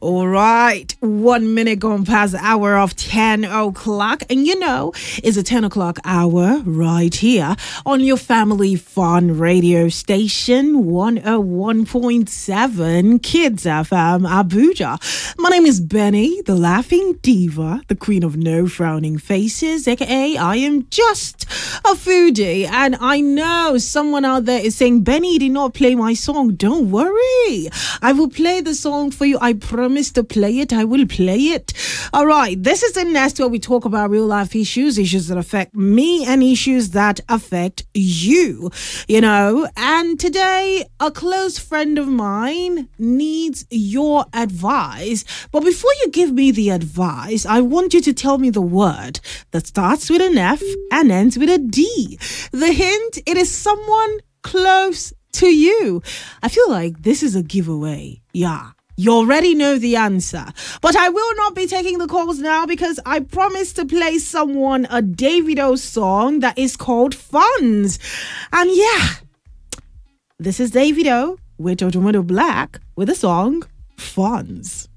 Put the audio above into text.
All right, 1 minute gone past the hour of 10 o'clock. And it's a 10 o'clock hour right here on your family fun radio station, 101.7 Kids FM Abuja. My name is Benny, the laughing diva, the queen of no frowning faces, aka I am just a foodie. And I know someone out there is saying, Benny did not play my song. Don't worry. I will play the song for you. I promise to play it. I will play it. All right. This is the nest where we talk about real life issues that affect me and issues that affect you, And today, a close friend of mine needs your advice. But before you give me the advice, I want you to tell me the word that starts with an F and ends with a D. The hint, it is someone close to you. I feel like this is a giveaway. Yeah. You already know the answer. But I will not be taking the calls now because I promised to play someone a Davido song that is called Funds. And yeah, this is Davido with Otomoto Black with the song Funds.